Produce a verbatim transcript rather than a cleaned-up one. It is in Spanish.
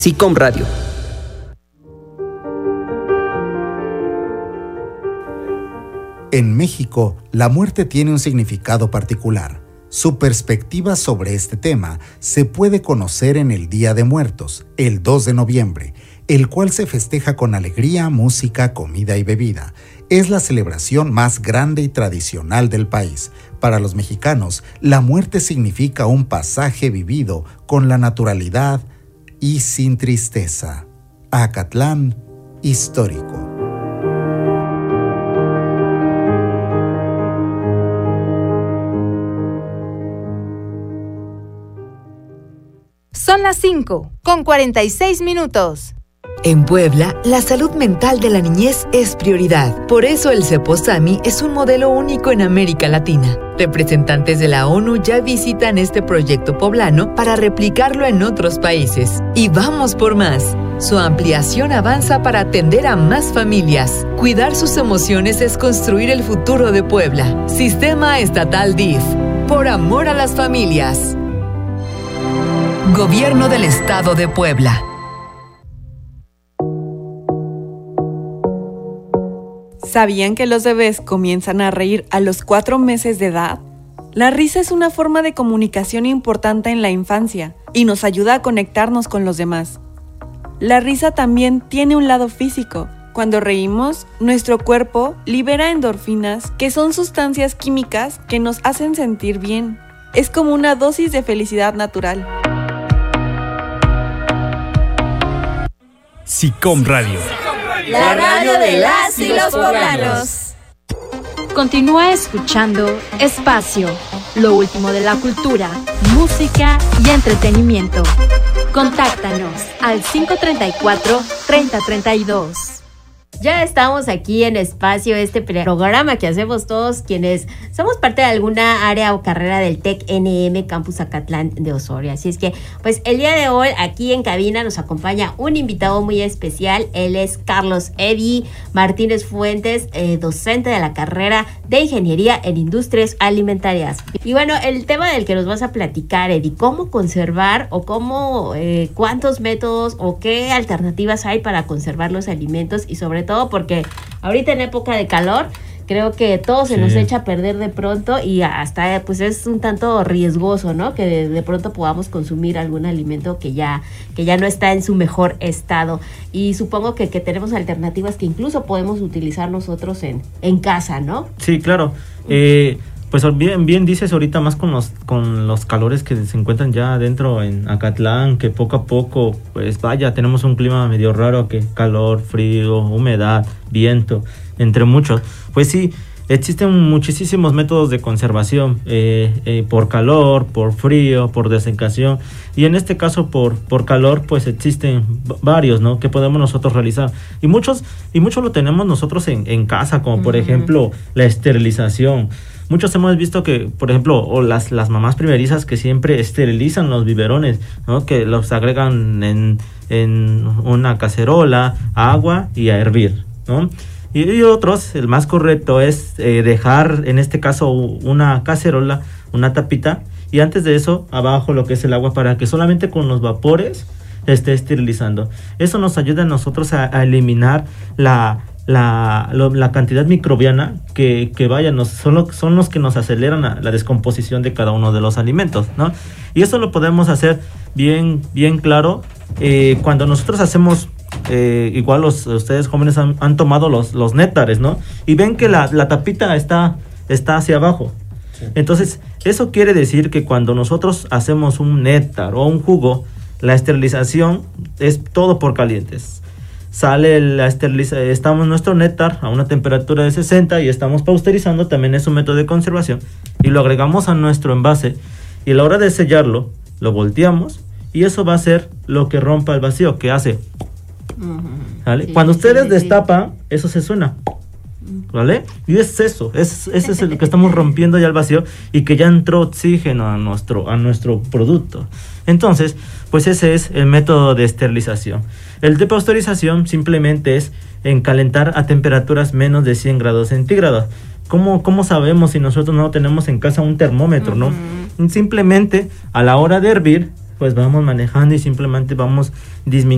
SICOM Radio. En México, la muerte tiene un significado particular. Su perspectiva sobre este tema se puede conocer en el Día de Muertos, el dos de noviembre, el cual se festeja con alegría, música, comida y bebida. Es la celebración más grande y tradicional del país. Para los mexicanos, la muerte significa un pasaje vivido con la naturalidad y sin tristeza. Acatlán, histórico. Son las cinco, con cuarenta y seis minutos. En Puebla, la salud mental de la niñez es prioridad. Por eso el CEPOSAMI es un modelo único en América Latina. Representantes de la ONU ya visitan este proyecto poblano para replicarlo en otros países. Y vamos por más. Su ampliación avanza para atender a más familias. Cuidar sus emociones es construir el futuro de Puebla. Sistema Estatal D I F. Por amor a las familias. Gobierno del Estado de Puebla. ¿Sabían que los bebés comienzan a reír a los cuatro meses de edad? La risa es una forma de comunicación importante en la infancia y nos ayuda a conectarnos con los demás. La risa también tiene un lado físico. Cuando reímos, nuestro cuerpo libera endorfinas, que son sustancias químicas que nos hacen sentir bien. Es como una dosis de felicidad natural. SICOM Radio. La radio de las y los poblanos. Continúa escuchando Espacio, lo último de la cultura, música y entretenimiento. Contáctanos al cinco treinta y cuatro, treinta treinta y dos. Ya estamos aquí en Espacio, este programa que hacemos todos quienes somos parte de alguna área o carrera del TEC N M Campus Acatlán de Osorio. Así es que, pues el día de hoy aquí en cabina nos acompaña un invitado muy especial. Él es Carlos Eddie Martínez Fuentes, eh, docente de la carrera de Ingeniería en Industrias Alimentarias. Y bueno, el tema del que nos vas a platicar, Eddie, ¿cómo conservar o cómo, eh, cuántos métodos o qué alternativas hay para conservar los alimentos? Y sobre todo porque ahorita en época de calor creo que todo se sí. nos echa a perder de pronto y hasta pues es un tanto riesgoso, ¿no? Que de, de pronto podamos consumir algún alimento que ya que ya no está en su mejor estado. Y supongo que, que tenemos alternativas que incluso podemos utilizar nosotros en, en casa, ¿no? Sí, claro. Eh, pues bien, bien dices ahorita más con los con los calores que se encuentran ya adentro en Acatlán, que poco a poco, pues vaya, tenemos un clima medio raro, que calor, frío, humedad, viento, entre muchos. Pues sí, existen muchísimos métodos de conservación, eh, eh, por calor, por frío, por desecación, y en este caso por por calor, pues existen varios, ¿no? Que podemos nosotros realizar, y muchos y muchos lo tenemos nosotros en, en casa, como por uh-huh. ejemplo la esterilización. Muchos hemos visto que, por ejemplo, o las, las mamás primerizas que siempre esterilizan los biberones, ¿no? Que los agregan en, en una cacerola, agua y a hervir, ¿no? Y, y otros, el más correcto es eh, dejar, en este caso, una cacerola, una tapita, y antes de eso, abajo lo que es el agua, para que solamente con los vapores esté esterilizando. Eso nos ayuda a nosotros a, a eliminar la... La, lo, la cantidad microbiana que, que vaya, nos, son, lo, son los que nos aceleran a la descomposición de cada uno de los alimentos, ¿no? Y eso lo podemos hacer bien, bien claro eh, cuando nosotros hacemos, eh, igual los, ustedes jóvenes han, han tomado los, los néctares, ¿no? Y ven que la, la tapita está, está hacia abajo. Sí. Entonces, eso quiere decir que cuando nosotros hacemos un néctar o un jugo, la esterilización es todo por calientes. Sale la esterilización, estamos nuestro néctar a una temperatura de sesenta y estamos pasteurizando, también es un método de conservación, y lo agregamos a nuestro envase, y a la hora de sellarlo, lo volteamos, y eso va a ser lo que rompa el vacío, que hace, ¿vale? Sí, Cuando ustedes sí, destapan, sí. eso se suena, ¿vale? Y es eso, es, ese es el que estamos rompiendo ya el vacío, y que ya entró oxígeno a nuestro, a nuestro producto. Entonces, pues ese es el método de esterilización. El de pasteurización simplemente es en calentar a temperaturas menos de cien grados centígrados. ¿Cómo, cómo sabemos si nosotros no tenemos en casa un termómetro, uh-huh. no? Simplemente a la hora de hervir, pues vamos manejando y simplemente vamos disminuyendo